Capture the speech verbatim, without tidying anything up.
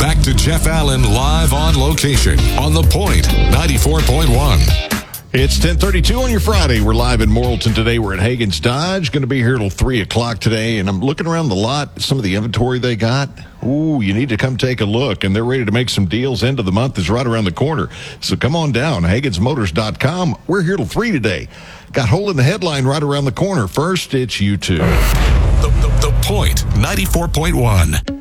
back to Jeff Allen live on location on The Point ninety-four point one. It's ten thirty-two on your Friday. We're live in Morrilton today. We're at Hagen's Dodge. Going to be here till three o'clock today. And I'm looking around the lot, some of the inventory they got. Ooh, you need to come take a look. And they're ready to make some deals. End of the month is right around the corner. So come on down, Hagens Motors dot com. We're here till three today. Got Hole in the Headline right around the corner. First, it's YouTube. The, the, the Point ninety-four point one.